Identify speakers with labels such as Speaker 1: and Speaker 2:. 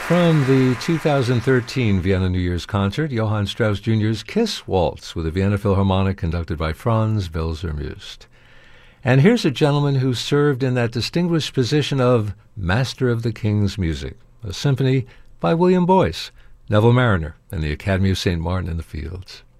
Speaker 1: From the 2013 Vienna New Year's concert, Johann Strauss Jr.'s Kiss Waltz with the Vienna Philharmonic conducted by Franz Welser-Möst. And here's a gentleman who served in that distinguished position of Master of the King's Music, a symphony by William Boyce, Neville Marriner, and the Academy of St. Martin in the Fields.